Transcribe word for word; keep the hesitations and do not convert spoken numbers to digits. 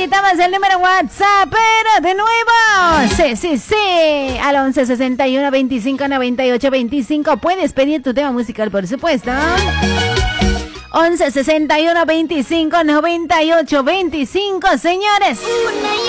repitamos el número WhatsApp, pero de nuevo. Sí, sí, sí. Al once sesenta y uno veinticinco noventa y ocho veinticinco. Puedes pedir tu tema musical, por supuesto. once sesenta y uno veinticinco noventa y ocho veinticinco, señores.